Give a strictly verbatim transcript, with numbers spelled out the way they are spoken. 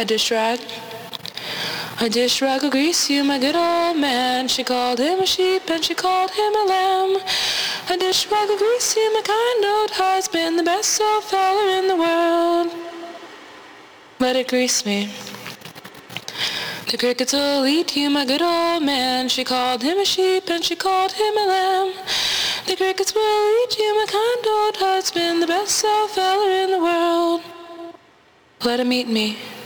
a dish rag. A dish rag will grease you, my good old man. She called him a sheep and she called him a lamb. A dish rag will grease you, my kind old husband, the best old fella in the world. Let it grease me. The crickets will eat you, my good old man. She called him a sheep and she called him a lamb. The crickets will eat you, my kind old husband, the best old fella in the world. Let him eat me.